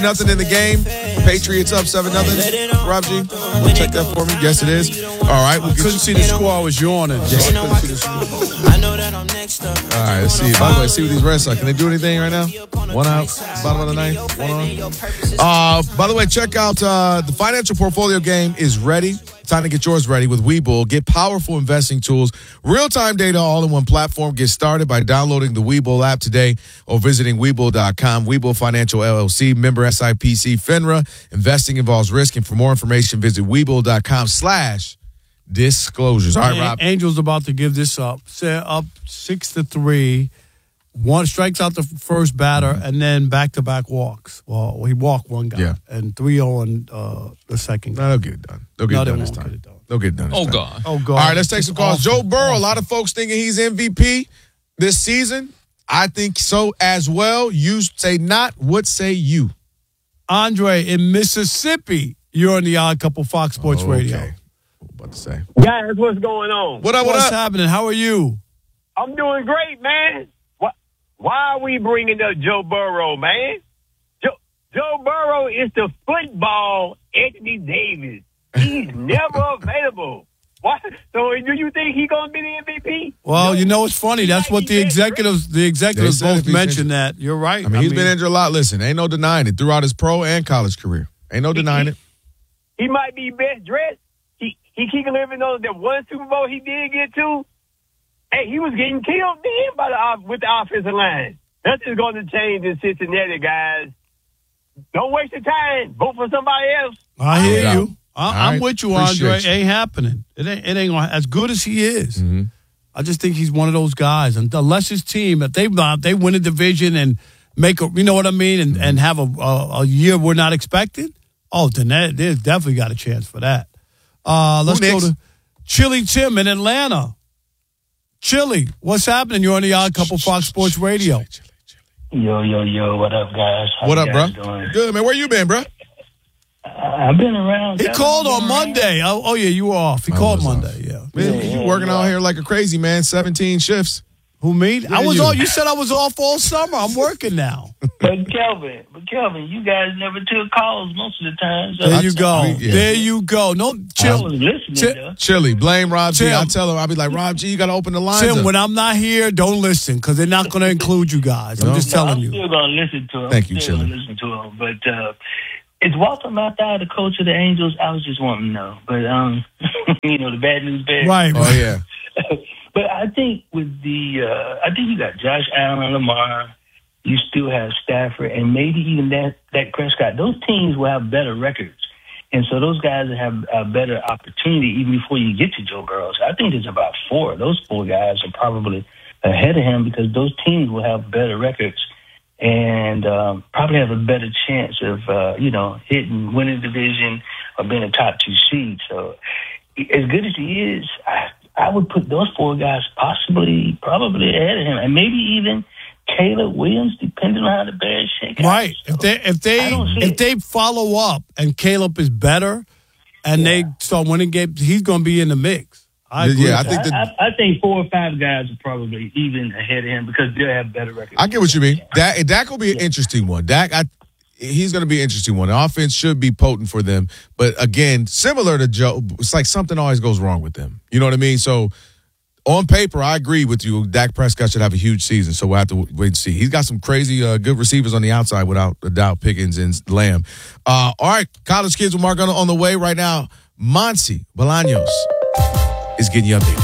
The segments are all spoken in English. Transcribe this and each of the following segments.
Nothing in the game. Patriots up 7-0. Rob G, check that for me. Yes, it is. All right. I couldn't see the score. I was yawning. All right. Let's see. By the way, see what these Red Sox. Can they do anything right now? One out. Bottom of the ninth. One on. By the way, check out the financial portfolio game is ready. Time to get yours ready with Webull. Get powerful investing tools, real-time data all in one platform. Get started by downloading the Webull app today or visiting Webull.com. Webull Financial LLC, member SIPC, FINRA. Investing involves risk, and for more information, visit Webull.com/disclosures. All right, Rob. Angels about to give this up. Up 6-3. One strikes out the first batter, and then back-to-back walks. Well, he walked one guy, and 3-0 on the second guy. No, they'll get it done. They'll get it done this time. They'll get it done this time. God. Oh, God. All right, let's take some calls. Joe Burrow, a lot of folks thinking he's MVP this season. I think so as well. You say not. What say you? Andre, in Mississippi, you're on the Odd Couple Fox Sports Radio. Okay. What about to say? Guys, what's going on? What up, What's happening? How are you? I'm doing great, man. Why are we bringing up Joe Burrow, man? Joe Burrow is the football Anthony Davis. He's never available. Why? So do you think he's going to be the MVP? Well, you know, it's funny. That's what the executives both mentioned that. You're right. I mean, he's been injured a lot. Listen, ain't no denying it throughout his pro and college career. Ain't no denying it. He might be best dressed. He keep living on that one Super Bowl he did get to. Hey, he was getting killed then with the offensive line. Nothing's going to change in Cincinnati, guys. Don't waste your time. Vote for somebody else. I hear you. I'm right. with you, Andre. Appreciate you. It ain't happening. It ain't gonna, as good as he is. Mm-hmm. I just think he's one of those guys. And unless his team, if they win a division and make a, you know what I mean, and have a year we're not expecting, then there's definitely got a chance for that. Let's go to Chili Tim in Atlanta. Chili, what's happening? You're on the Odd Couple Fox Sports Radio. Yo, what up, guys? What up, bro? Doing? Good, man. Where you been, bro? I've been around. He called on Monday. Oh, yeah, you were off. He called Monday, yeah. Man, you working out here like a crazy man, 17 shifts. Who, me? Yeah, I was you. off. You said I was off all summer. I'm working now. But Kelvin, you guys never took calls most of the time. So There you go. Yeah. There you go. No, I chill. was listening, though. Chili, blame Rob G. Tim. I tell him, I'll be like, Rob G, you got to open the lines Tim, up. when I'm not here, don't listen because they're not going to include you guys. I'm just telling I'm you. still going to listen to him. Thank you, Still Chili. gonna listen to him. But is Walter Matthau the coach of the Angels? I was just wanting to know. But, the bad news bears. Right. Oh, yeah. But I think with I think you got Josh Allen, Lamar. You still have Stafford, and maybe even Dak Prescott. Those teams will have better records, and so those guys will have a better opportunity even before you get to Joe Burrow. So I think there's about four. Those four guys are probably ahead of him because those teams will have better records and probably have a better chance of winning the division or being a top two seed. So as good as he is, I would put those four guys probably ahead of him, and maybe even Caleb Williams, depending on how the Bears shake out. Right. If they follow up and Caleb is better and they start winning games, he's going to be in the mix. I agree. Yeah, I think 4 or 5 guys are probably even ahead of him because they have better records. I get what you mean. Dak will be an interesting one. He's going to be an interesting one. The offense should be potent for them. But again, similar to Joe, it's like something always goes wrong with them. You know what I mean? So on paper, I agree with you. Dak Prescott should have a huge season, so we'll have to wait and see. He's got some crazy good receivers on the outside without a doubt, Pickens and Lamb. All right, college kids with Mark on the way right now. Monty Bolaños is getting you updated.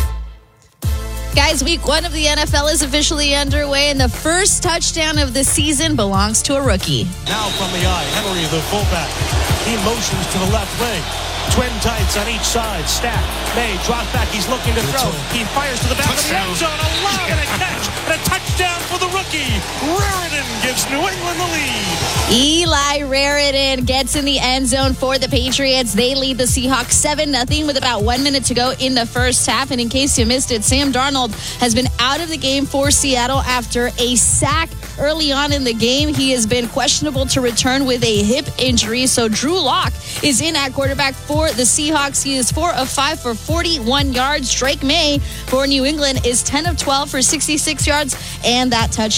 Guys, week 1 of the NFL is officially underway, and the first touchdown of the season belongs to a rookie. Now from the eye, Henry, the fullback. He motions to the left wing. Twin tights on each side. Stack. May drops back. He's looking to throw. He fires to the back of the end zone. A lob and a catch. And a touchdown for the rookie. Raritan gives New England the lead. Eli Raritan gets in the end zone for the Patriots. They lead the Seahawks 7-0 with about 1 minute to go in the first half. And in case you missed it, Sam Darnold has been out of the game for Seattle after a sack early on in the game. He has been questionable to return with a hip injury. So Drew Lock is in at quarterback for the Seahawks. He is 4 of 5 for 41 yards. Drake May for New England is 10 of 12 for 66 yards and that touchdown.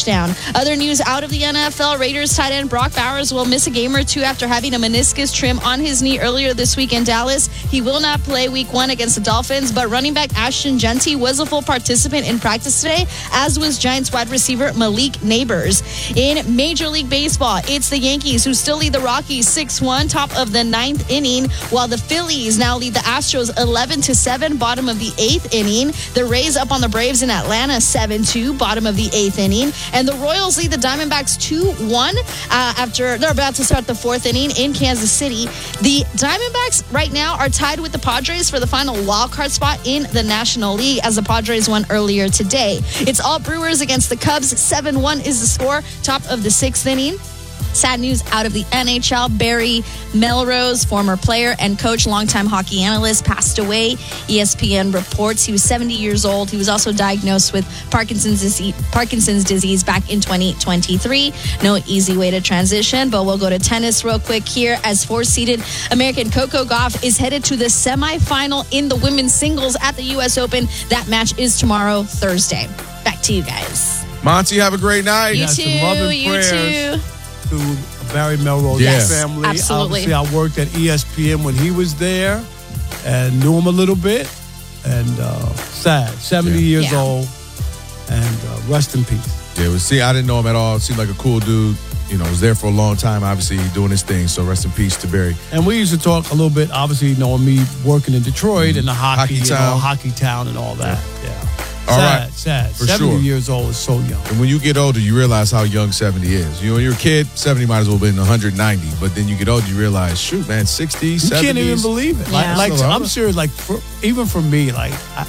touchdown. Other news out of the NFL, Raiders tight end Brock Bowers will miss a game or two after having a meniscus trim on his knee earlier this week in Dallas. He will not play week 1 against the Dolphins, but running back Ashton Genty was a full participant in practice today, as was Giants wide receiver Malik Neighbors. In Major League Baseball, it's the Yankees who still lead the Rockies 6-1, top of the 9th inning, while the Phillies now lead the Astros 11-7, bottom of the 8th inning. The Rays up on the Braves in Atlanta 7-2, bottom of the 8th inning. And the Royals lead the Diamondbacks 2-1 after they're about to start the 4th inning in Kansas City. The Diamondbacks right now are tied with the Padres for the final wild card spot in the National League, as the Padres won earlier today. It's all Brewers against the Cubs. 7-1 is the score, top of the 6th inning. Sad news out of the NHL. Barry Melrose, former player and coach, longtime hockey analyst, passed away. ESPN reports he was 70 years old. He was also diagnosed with Parkinson's disease back in 2023. No easy way to transition, but we'll go to tennis real quick here, as 4-seeded American Coco Gauff is headed to the semifinal in the women's singles at the U.S. Open. That match is tomorrow, Thursday. Back to you guys. Monty, have a great night. You Yes, too. and love and You prayers too. to Barry Melrose Yes. family. Absolutely. Obviously, I worked at ESPN when he was there and knew him a little bit. And sad, 70 years Yeah. old, and rest in peace. Yeah, I didn't know him at all. Seemed like a cool dude. Was there for a long time, obviously, doing his thing. So rest in peace to Barry. And we used to talk a little bit, obviously, knowing me working in Detroit and the hockey town. hockey town and all that. Yeah. All right. Sad. For 70 sure. years old is so young. And when you get older, you realize how young 70 is. When you're a kid, 70 might as well have been 190. But then you get older, you realize, shoot, man, 60s, You 70s. can't even believe it. Yeah. Like So, I'm serious. Like even for me, like I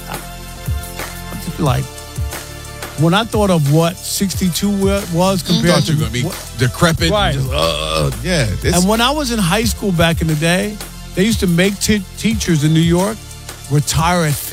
just like when I thought of what 62 was compared Thought to you were going to be what- decrepit. Right. And just, yeah. and when I was in high school back in the day, they used to make teachers in New York retire at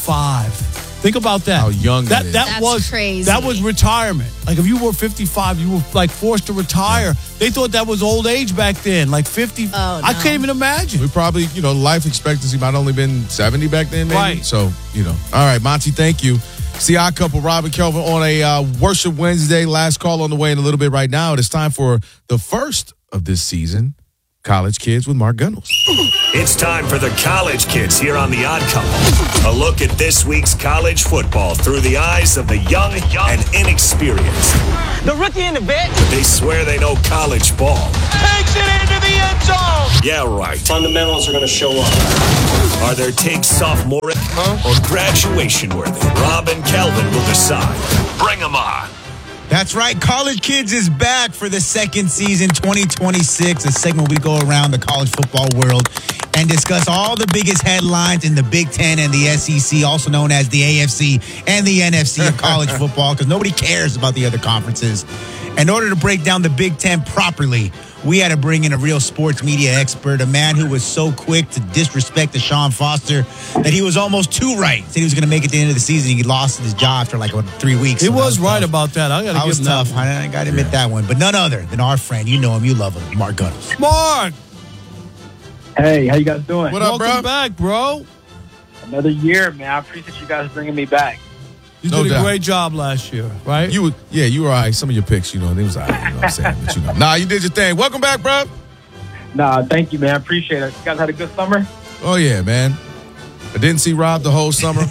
55. Think about that. How young that is. That's was crazy. That was retirement. Like if you were 55, you were like forced to retire. They thought that was old age back then. Like 50. Oh, I no. can't even imagine. we probably, life expectancy might only been 70 back then, maybe. Right. So, all right, Monty, thank you. See our couple, Rob and Kelvin, on a Worship Wednesday. Last call on the way in a little bit right now. It is time for the first of this season, College Kids with Mark Gunnels. It's time for the College Kids here on The Odd Couple. A look at this week's college football through the eyes of the young and inexperienced. The rookie in the vet But they swear they know college ball. takes it into the end zone. Yeah, right. Fundamentals are going to show up. Are their takes sophomoric or graduation worthy? Rob and Kelvin will decide. Bring them on. That's right. College Kids is back for the second season, 2026, a segment we go around the college football world and discuss all the biggest headlines in the Big Ten and the SEC, also known as the AFC and the NFC of college football, because nobody cares about the other conferences. In order to break down the Big Ten properly, we had to bring in a real sports media expert, a man who was so quick to disrespect Deshaun Foster that he was almost too right. Said he was going to make it to the end of the season. He lost his job after 3 weeks. He So that was right tough. about that. I got to That give was him tough. that one. I got to admit that one. But none other than our friend. You know him. You love him. Mark Gunnels. Mark, Hey, how you guys doing? What up, welcome bro? back, bro. Another year, man. I appreciate you guys bringing me back. You No did a doubt. great job last year, right? You were all right. Some of your picks, they was all right. You know what I'm saying? But Nah, you did your thing. Welcome back, bro. Nah, thank you, man. I appreciate it. You guys had a good summer? Oh, yeah, man. I didn't see Rob the whole summer.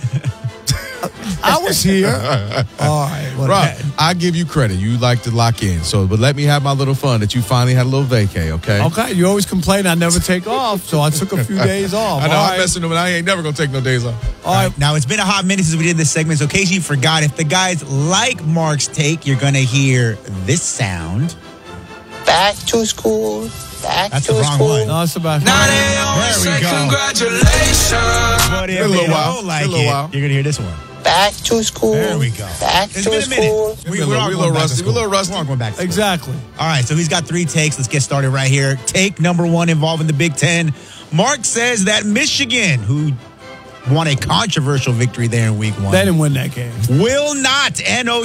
I was here. All right. Well, Rob, I give you credit. You like to lock in. But let me have my little fun that you finally had a little vacay, okay? okay, you always complain I never take off, so I took a few days off. I know All I'm right. messing with him, and I ain't never going to take no days off. All right. Now, it's been a hot minute since we did this segment, so in case you forgot, if the guys like Mark's take, you're going to hear this sound. Back to school. Back That's to the wrong school. one. No, Sebastian. There we go. Congratulations. But if A little you while. don't like A little it, while. you're going to hear this one. Back to school. There we go. Back It's to been a minute. school. We're all a going little back to rusty. school. We're a little rusty. We're all going back to school. Exactly. All right, so he's got 3 takes. Let's get started right here. Take number 1 involving the Big Ten. Mark says that Michigan, who won a controversial victory there in week 1, They didn't win that game. will not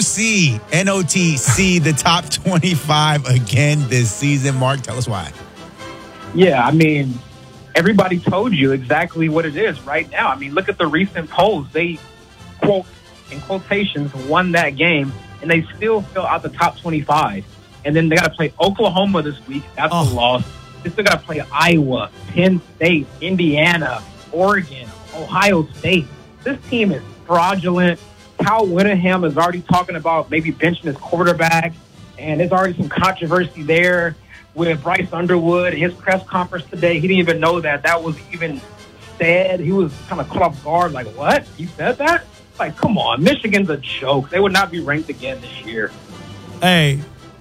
NOT see the top 25 again this season. Mark, tell us why. Yeah, I mean, everybody told you exactly what it is right now. I mean, look at the recent polls. They, quote, in quotations, won that game. and they still fell out the top 25. And then they got to play Oklahoma this week. That's a loss. They still got to play Iowa, Penn State, Indiana, Oregon, Ohio State. This team is fraudulent. Cal Whittingham is already talking about maybe benching his quarterback, and there's already some controversy there with Bryce Underwood. His press conference today, he didn't even know that was even said. He was kind of caught off guard, like, what? You said that? Like, come on. Michigan's a joke. They would not be ranked again this year. Hey,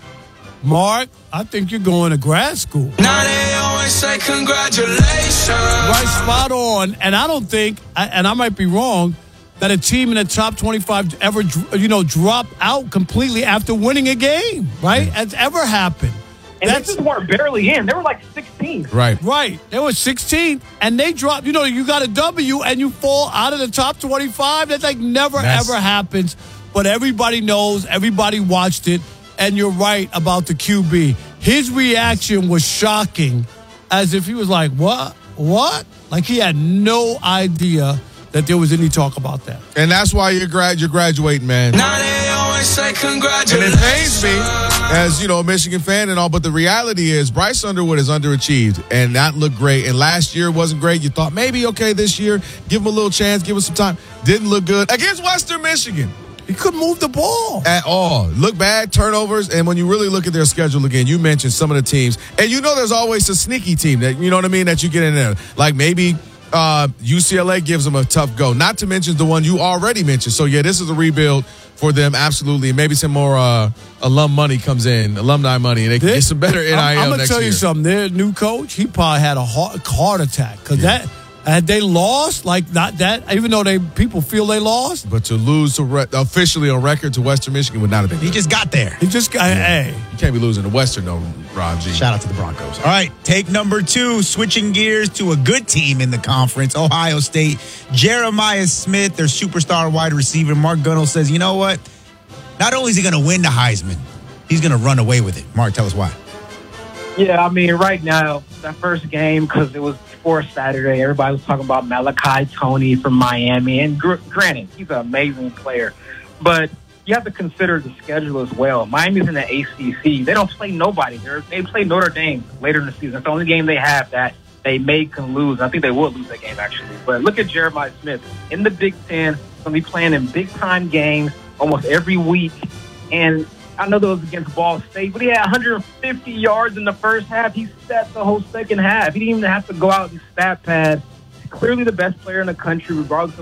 Mark, I think you're going to grad school. Now they always say congratulations. Right, spot on. And I don't think, and I might be wrong, that a team in the top 25 ever, dropped out completely after winning a game, right? Has ever happened. And they just weren't barely in. They were like 16. Right. Right. They were 16, and they dropped. You got a W, and you fall out of the top 25. That's like never, ever happens. But everybody knows. Everybody watched it. And you're right about the QB. His reaction was shocking, as if he was like, what? Like he had no idea that there was any talk about that. And that's why you're graduating, man. Now they always say congratulations. And it pains me as, a Michigan fan and all, but the reality is Bryce Underwood has underachieved and not looked great. And last year wasn't great. You thought maybe, okay, this year, give him a little chance, give him some time. Didn't look good against Western Michigan. He couldn't move the ball at all. Look bad, turnovers, and when you really look at their schedule again, you mentioned some of the teams, and there's always a sneaky team that, that you get in there. Like maybe UCLA gives them a tough go, not to mention the one you already mentioned. So, yeah, this is a rebuild for them, absolutely. Maybe some more alumni money, and they can get some better NIL next year. I'm going to tell you something. Their new coach, he probably had a heart attack because had they lost, like not that, even though people feel they lost. But to lose officially on record to Western Michigan would not have been. He just got there. Hey. You can't be losing to Western, though, Rob G. Shout out to the Broncos. All right, take number 2, switching gears to a good team in the conference, Ohio State. Jeremiah Smith, their superstar wide receiver. Mark Gunnell says, you know what? Not only is he going to win the Heisman, he's going to run away with it. Mark, tell us why. Yeah, I mean, right now, that first game, because it was before Saturday, everybody was talking about Malachi Toney from Miami. And granted, he's an amazing player. But you have to consider the schedule as well. Miami's in the ACC. They don't play nobody. They play Notre Dame later in the season. It's the only game they have that they can lose. I think they will lose that game, actually. But look at Jeremiah Smith. In the Big Ten, going to be playing in big-time games almost every week. And I know that was against Ball State, but he had 150 yards in the first half. He sat the whole second half. He didn't even have to go out and stat pad. He's clearly the best player in the country, regardless of